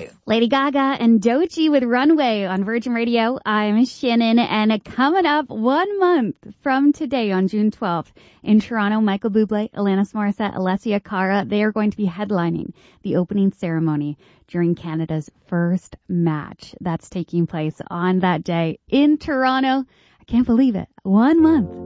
Runway. Lady Gaga and Doechii with Runway on Virgin Radio. I'm Shannon, and coming up 1 month from today on June 12th in Toronto, Michael Bublé, Alanis Morissette, Alessia Cara, they are going to be headlining the opening ceremony during Canada's first match. That's taking place on that day in Toronto. I can't believe it. 1 month.